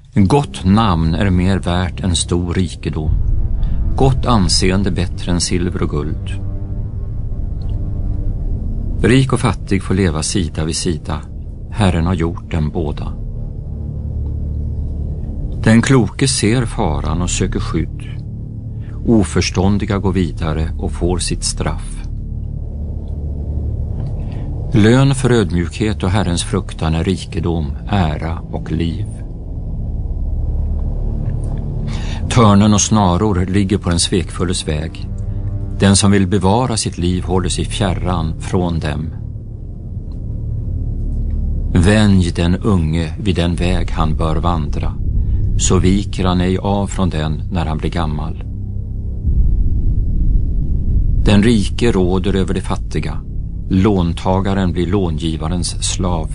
Gott namn är mer värt än stor rikedom. Gott anseende bättre än silver och guld. Rik och fattig får leva sida vid sida. Herren har gjort dem båda. Den kloke ser faran och söker skydd. Oförståndiga går vidare och får sitt straff. Lön för ödmjukhet och Herrens fruktan är rikedom, ära och liv. Törnen och snaror ligger på den svekfulles väg. Den som vill bevara sitt liv håller sig fjärran från dem. Vänj den unge vid den väg han bör vandra, så viker han ej av från den när han blir gammal. Den rike råder över de fattiga, låntagaren blir långivarens slav.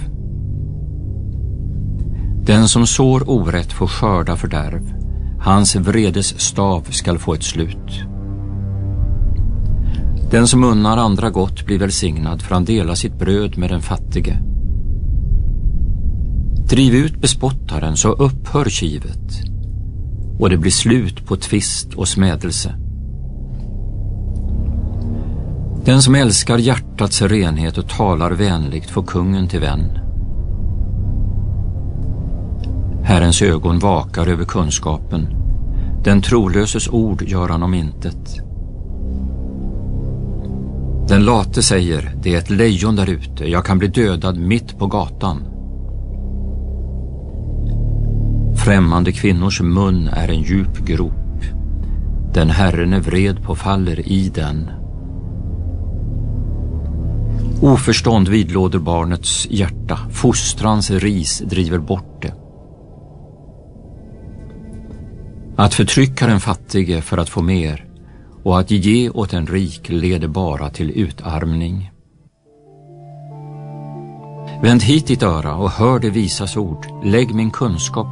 Den som sår orätt får skörda fördärv, hans vredes stav skall få ett slut. Den som unnar andra gott blir välsignad, för han delar sitt bröd med den fattige. Driv ut bespottaren, så upphör kivet, och det blir slut på tvist och smädelse. Den som älskar hjärtats renhet och talar vänligt får kungen till vän. Herrens ögon vakar över kunskapen. Den trolöses ord gör han om intet. Den late säger, det är ett lejon där ute, jag kan bli dödad mitt på gatan. Främmande kvinnors mun är en djup grop. Den Herren är vred på faller i den. Oförstånd vidlåder barnets hjärta, fostrans ris driver bort det. Att förtrycka den fattige för att få mer och att ge åt en rik leder bara till utarmning. Vänd hit ditt öra och hör det visas ord, lägg min kunskap